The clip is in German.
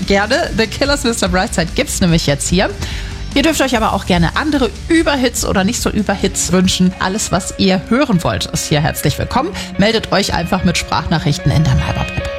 gerne. The Killers Mr. Brightside gibt's nämlich jetzt hier. Ihr dürft euch aber auch gerne andere Überhits oder nicht so Überhits wünschen. Alles, was ihr hören wollt, ist hier herzlich willkommen. Meldet euch einfach mit Sprachnachrichten in der Malbab-App.